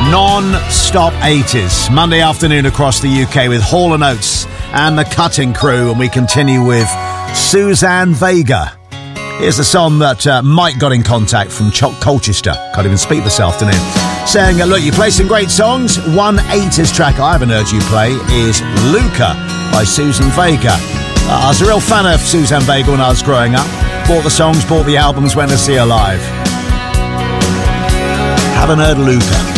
Non-stop 80s. Monday afternoon across the UK with Hall & Oates and the Cutting Crew. And we continue with Suzanne Vega. Here's the song that Mike got in contact from Colchester. Can't even speak this afternoon. Saying, look, you play some great songs. One 80s track I haven't heard you play is Luca by Suzanne Vega. I was a real fan of Suzanne Vega when I was growing up. Bought the songs, bought the albums, went to see her live. Haven't heard Luca.